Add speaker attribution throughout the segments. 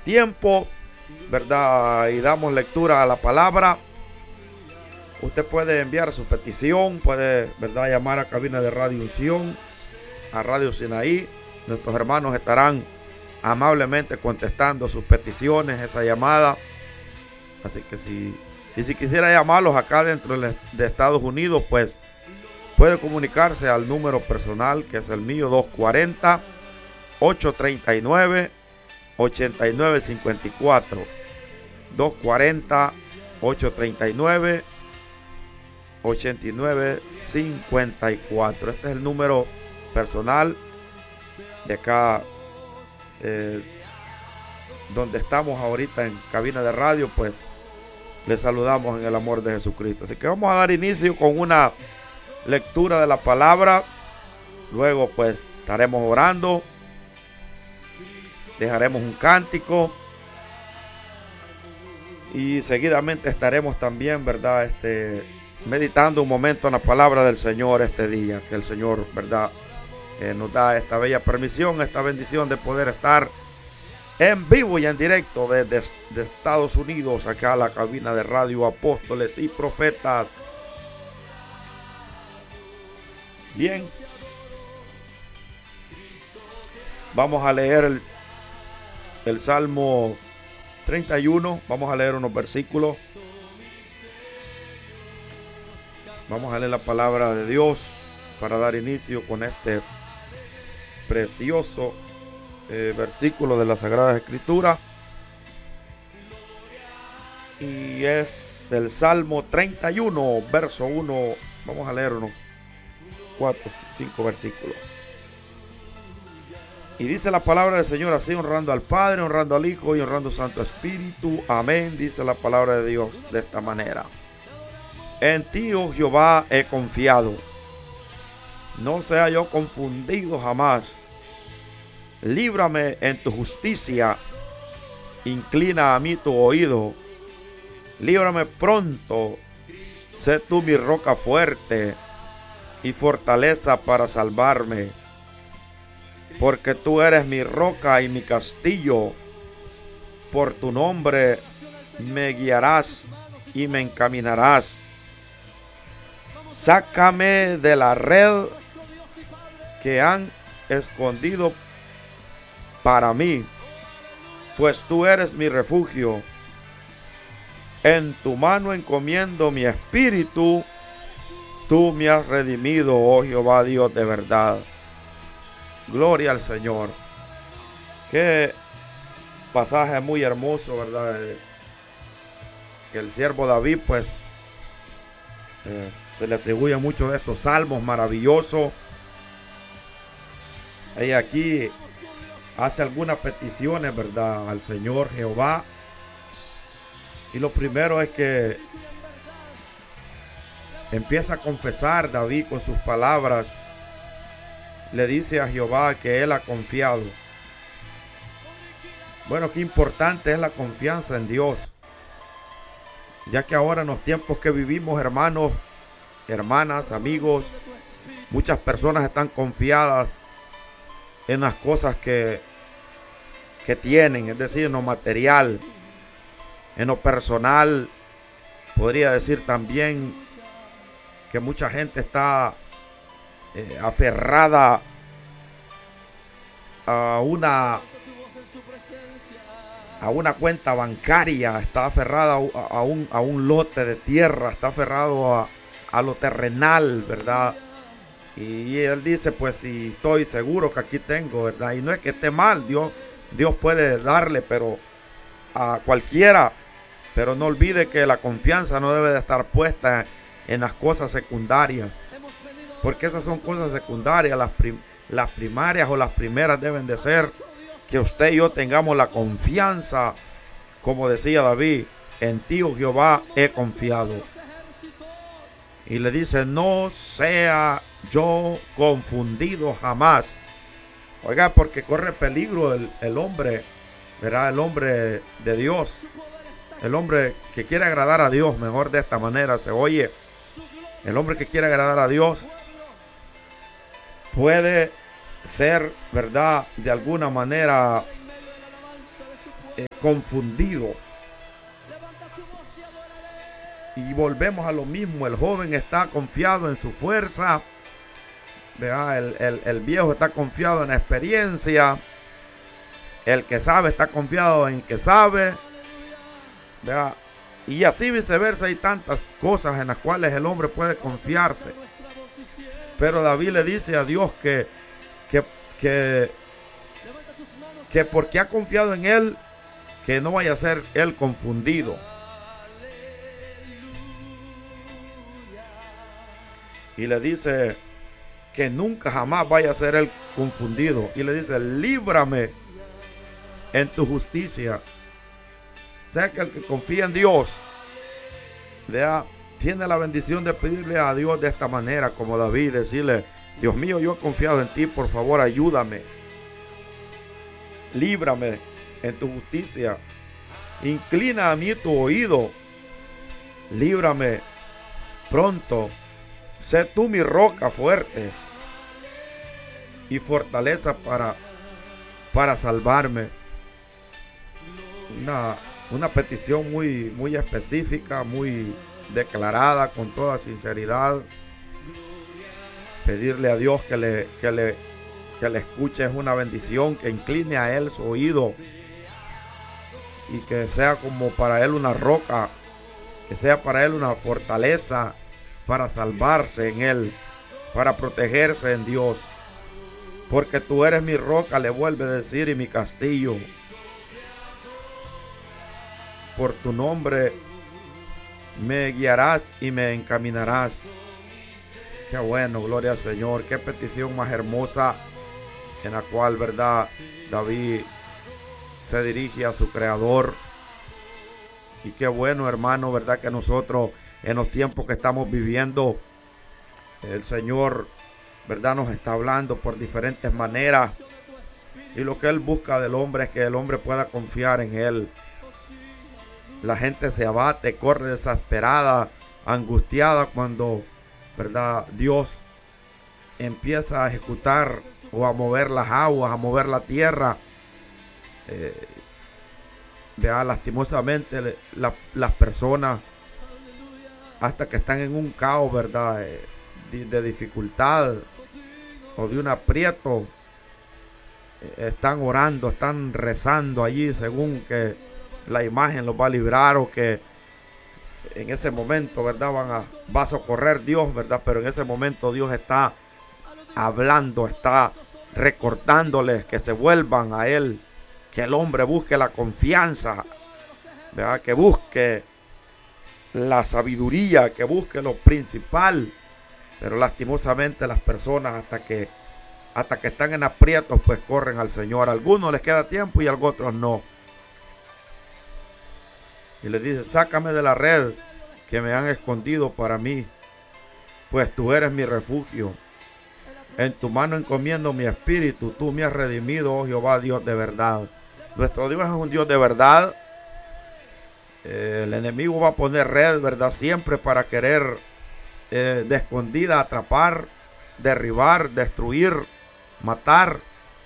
Speaker 1: tiempo, ¿verdad? Y damos lectura a la palabra. Usted puede enviar su petición, puede, ¿verdad?, llamar a cabina de Radio Unción, a Radio Sinaí. Nuestros hermanos estarán amablemente contestando sus peticiones, esa llamada. Así que si quisiera llamarlos acá dentro de Estados Unidos, pues puede comunicarse al número personal, que es el mío, 240-839-8954. 240-839-8954. Este es el número personal de acá, donde estamos ahorita en cabina de radio. Pues les saludamos en el amor de Jesucristo. Así que vamos a dar inicio con una lectura de la palabra. Luego pues estaremos orando, dejaremos un cántico y seguidamente estaremos también, ¿verdad?, meditando un momento en la palabra del Señor este día, que el Señor, ¿verdad?, nos da esta bella permisión, esta bendición de poder estar en vivo y en directo desde Estados Unidos, acá a la cabina de Radio Apóstoles y Profetas. Bien, vamos a leer el Salmo 31, vamos a leer unos versículos. Vamos a leer la palabra de Dios para dar inicio con este precioso versículo de la Sagrada Escritura. Y es el Salmo 31, verso 1. Vamos a leer unos 4, 5 versículos. Y dice la palabra del Señor así: honrando al Padre, honrando al Hijo y honrando al Santo Espíritu. Amén. Dice la palabra de Dios de esta manera: en ti, oh Jehová, he confiado. No sea yo confundido jamás. Líbrame en tu justicia. Inclina a mí tu oído. Líbrame pronto. Sé tú mi roca fuerte y fortaleza para salvarme. Porque tú eres mi roca y mi castillo. Por tu nombre me guiarás y me encaminarás. Sácame de la red que han escondido para mí, pues tú eres mi refugio. En tu mano encomiendo mi espíritu. Tú me has redimido, oh Jehová, Dios de verdad. Gloria al Señor. Qué pasaje muy hermoso, ¿verdad? Que el siervo David, pues, se le atribuye mucho de estos salmos maravillosos. Y aquí hace algunas peticiones, ¿verdad?, al Señor Jehová. Y lo primero es que empieza a confesar David con sus palabras. Le dice a Jehová que él ha confiado. Bueno, qué importante es la confianza en Dios, ya que ahora en los tiempos que vivimos, hermanos, hermanas, amigos, muchas personas están confiadas en las cosas que tienen, es decir, en lo material, en lo personal. Podría decir también que mucha gente está aferrada a una cuenta bancaria, está aferrada a un lote de tierra, está aferrado a lo terrenal, ¿verdad? Y él dice, pues si estoy seguro que aquí tengo, ¿verdad? Y no es que esté mal, Dios puede darle, pero a cualquiera. Pero no olvide que la confianza no debe de estar puesta en las cosas secundarias, porque esas son cosas secundarias. Las primarias o las primeras deben de ser que usted y yo tengamos la confianza, como decía David: en ti, oh Jehová, he confiado. Y le dice: no sea yo confundido jamás. Oiga, porque corre peligro el hombre, ¿verdad? El hombre de Dios, el hombre que quiere agradar a Dios, mejor de esta manera se oye. El hombre que quiere agradar a Dios puede ser, ¿verdad?, de alguna manera confundido. Y volvemos a lo mismo, el joven está confiado en su fuerza, ¿verdad? El viejo está confiado en la experiencia, el que sabe está confiado en que sabe, ¿verdad? Y así viceversa, hay tantas cosas en las cuales el hombre puede confiarse. Pero David le dice a Dios que porque ha confiado en él, que no vaya a ser él confundido. Y le dice que nunca jamás vaya a ser él confundido. Y le dice, líbrame en tu justicia. O sea que el que confía en Dios, tiene la bendición de pedirle a Dios de esta manera, como David, decirle, Dios mío, yo he confiado en ti, por favor ayúdame. Líbrame en tu justicia. Inclina a mí tu oído. Líbrame pronto. Sé tú mi roca fuerte y fortaleza para salvarme. Una petición muy específica, muy declarada, con toda sinceridad. Pedirle a Dios que le escuche es una bendición, que incline a él su oído y que sea como para él una roca, que sea para él una fortaleza para salvarse en él, para protegerse en Dios. Porque tú eres mi roca, le vuelve a decir, y mi castillo. Por tu nombre me guiarás y me encaminarás. Qué bueno, gloria al Señor. Qué petición más hermosa, en la cual, ¿verdad?, David se dirige a su Creador. Y qué bueno, hermano, ¿verdad?, que nosotros, en los tiempos que estamos viviendo, el Señor, ¿verdad?, nos está hablando por diferentes maneras. Y lo que Él busca del hombre es que el hombre pueda confiar en Él. La gente se abate, corre desesperada, angustiada cuando, ¿verdad?, Dios empieza a ejecutar o a mover las aguas, a mover la tierra. Lastimosamente las personas, hasta que están en un caos, ¿verdad?, de dificultad o de un aprieto, están orando, están rezando allí según que la imagen los va a librar, o que en ese momento, ¿verdad?, va a socorrer Dios, ¿verdad? Pero en ese momento Dios está hablando, está recordándoles que se vuelvan a Él, que el hombre busque la confianza, ¿verdad?, que busque la sabiduría, que busque lo principal. Pero lastimosamente las personas, hasta que están en aprietos, pues corren al Señor. A algunos les queda tiempo y a otros no. Y les dice, sácame de la red que me han escondido para mí, pues tú eres mi refugio. En tu mano encomiendo mi espíritu, tú me has redimido, oh Jehová, Dios de verdad. Nuestro Dios es un Dios de verdad. El enemigo va a poner red, ¿verdad?, siempre para querer de escondida atrapar, derribar, destruir, matar,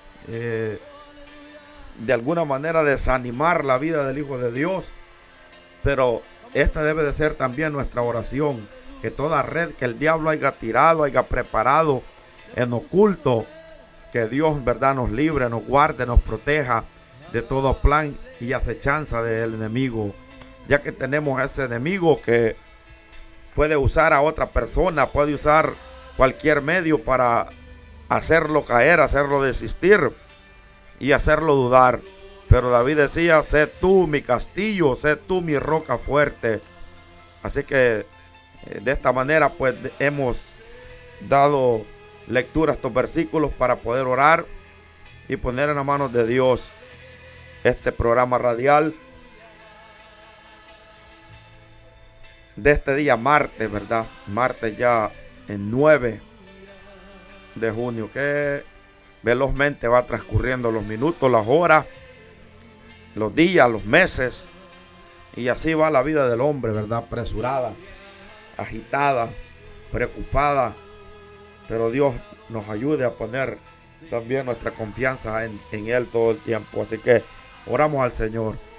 Speaker 1: de alguna manera desanimar la vida del Hijo de Dios. Pero esta debe de ser también nuestra oración, que toda red que el diablo haya tirado, haya preparado en oculto, que Dios, ¿verdad?, nos libre, nos guarde, nos proteja de todo plan y acechanza del enemigo, ya que tenemos ese enemigo que puede usar a otra persona, puede usar cualquier medio para hacerlo caer, hacerlo desistir y hacerlo dudar. Pero David decía, sé tú mi castillo, sé tú mi roca fuerte. Así que de esta manera pues hemos dado lectura a estos versículos para poder orar y poner en las manos de Dios este programa radial de este día martes, ¿verdad? Martes ya en 9 de junio, que velozmente va transcurriendo los minutos, las horas, los días, los meses, y así va la vida del hombre, ¿verdad? Apresurada, agitada, preocupada, pero Dios nos ayude a poner también nuestra confianza en Él todo el tiempo. Así que Oramos al Señor.